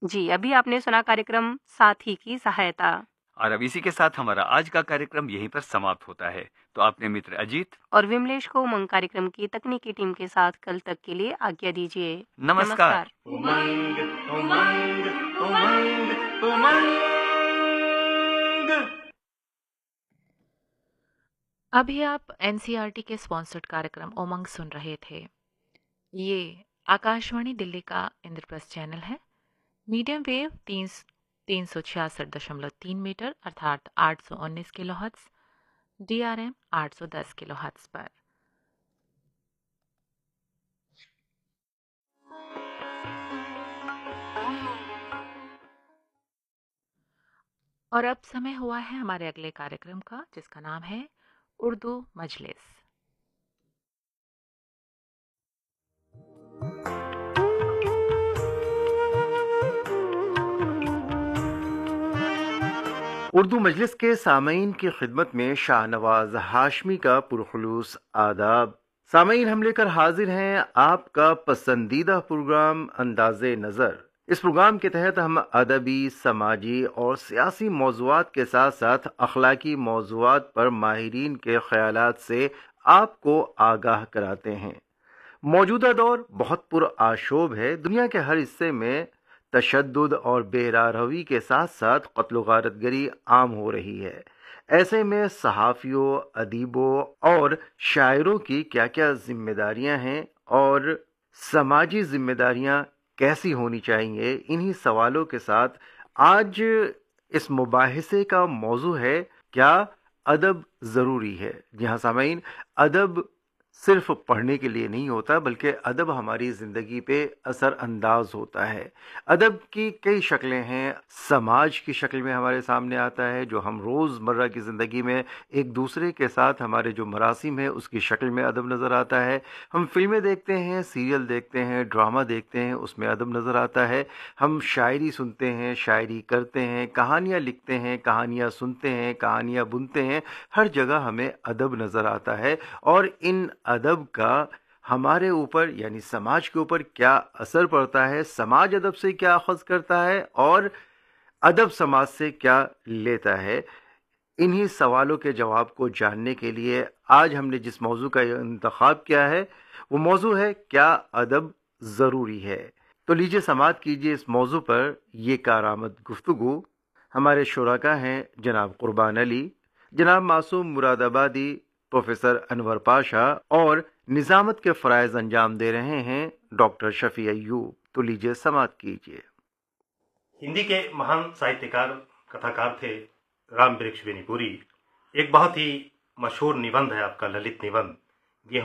जी, अभी आपने सुना कार्यक्रम साथी की सहायता। और अब इसी के साथ हमारा आज का कार्यक्रम यहीं पर समाप्त होता है। तो आपने मित्र अजीत और विमलेश को उमंग कार्यक्रम की तकनीकी टीम के साथ कल तक के लिए आज्ञा दीजिए। नमस्कार। नमस्कार। उमंग उमंग उमंग उमंग। अभी आप एनसीईआरटी के स्पॉन्सर्ड कार्यक्रम उमंग सुन रहे थे। ये आकाशवाणी दिल्ली का इंद्रप्रस्थ चैनल है। मीडियम वेव 366.3 मीटर अर्थात 819 किलोहर्ट्ज, DRM 810 किलोहर्ट्ज पर। और अब समय हुआ है हमारे अगले कार्यक्रम का, जिसका नाम है उर्दू मजलिस। उर्दू मजलिस के सामईन की खिदमत में शाहनवाज हाशमी का पुरखुलूस आदाब। सामईन, हम लेकर हाजिर हैं आपका पसंदीदा प्रोग्राम अंदाज़े नज़र। इस प्रोग्राम के तहत हम अदबी, समाजी और सियासी मौज़ूआत के साथ साथ अखलाकी मौज़ूआत पर माहिरीन के ख़यालात से आपको आगाह कराते हैं। मौजूदा दौर बहुत पुरआशोब है। दुनिया के हर हिस्से में तशद्दुद और बेरारवी के साथ साथ क़त्ल व गारतगरी आम हो रही है। ऐसे में सहाफ़ियों, अदीबों और शायरों की क्या क्या जिम्मेदारियां हैं और समाजी जिम्मेदारियां कैसी होनी चाहिए, इन्हीं सवालों के साथ आज इस मुबाहिसे का मौजू है, क्या अदब ज़रूरी है। जी हाँ सामईन, अदब सिर्फ पढ़ने के लिए नहीं होता, बल्कि अदब हमारी ज़िंदगी पे असर अंदाज होता है। अदब की कई शक्लें हैं। समाज की शक्ल में हमारे सामने आता है, जो हम रोज़मर्रा की ज़िंदगी में एक दूसरे के साथ हमारे जो मरासिम है उसकी शक्ल में अदब नज़र आता है। हम फिल्में देखते हैं, सीरियल देखते हैं, ड्रामा देखते हैं, उसमें अदब नज़र आता है। हम शायरी सुनते हैं, शायरी करते हैं, कहानियाँ लिखते हैं, कहानियाँ सुनते हैं, कहानियाँ बुनते हैं, हर जगह हमें अदब नज़र आता है। और इन अदब का हमारे ऊपर यानी समाज के ऊपर क्या असर पड़ता है, समाज अदब से क्या अखज़ करता है और अदब समाज से क्या लेता है, इन्हीं सवालों के जवाब को जानने के लिए आज हमने जिस मौजू का इंतखाब किया है वो मौजू है, क्या अदब ज़रूरी है। तो लीजिए समाअत कीजिए इस मौजू पर ये कारआमद गुफ्तगू। हमारे शुराका हैं जनाब कुर्बान अली, जनाब मासूम मुरादाबादी, प्रोफेसर अनवर पाशा और निज़ामत के फ़राइज़ अंजाम दे रहे हैं डॉक्टर शफ़ी अय्यूब। तो लीजिए समाअत कीजिए। हिंदी के महान साहित्यकार कथाकार थे राम वृक्ष बेनीपुरी। एक बहुत ही मशहूर निबंध है आपका ललित निबंध,